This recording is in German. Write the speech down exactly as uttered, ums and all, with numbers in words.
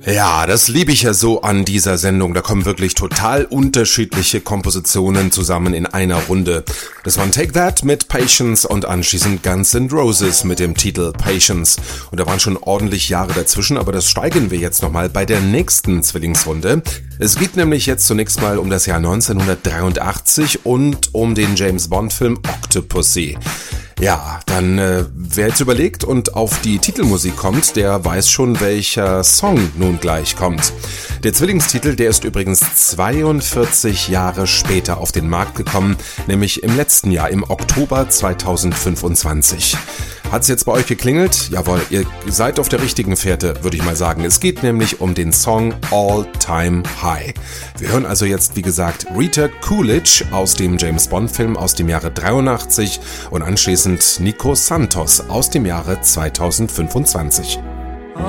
Ja, das liebe ich ja so an dieser Sendung. Da kommen wirklich total unterschiedliche Kompositionen zusammen in einer Runde. Das waren Take That mit Patience und anschließend Guns N' Roses mit dem Titel Patience. Und da waren schon ordentlich Jahre dazwischen, aber das steigern wir jetzt nochmal bei der nächsten Zwillingsrunde. Es geht nämlich jetzt zunächst mal um das Jahr neunzehnhundertdreiundachtzig und um den James-Bond-Film Octopussy. Ja, dann äh, wer jetzt überlegt und auf die Titelmusik kommt, der weiß schon, welcher Song nun gleich kommt. Der Zwillingstitel, der ist übrigens zweiundvierzig Jahre später auf den Markt gekommen, nämlich im letzten Jahr, im Oktober zweitausendfünfundzwanzig. Hat's jetzt bei euch geklingelt? Jawohl, ihr seid auf der richtigen Fährte, würde ich mal sagen. Es geht nämlich um den Song All Time High. Wir hören also jetzt, wie gesagt, Rita Coolidge aus dem James-Bond-Film aus dem Jahre dreiundachtzig und anschließend Nico Santos aus dem Jahre zweitausendfünfundzwanzig.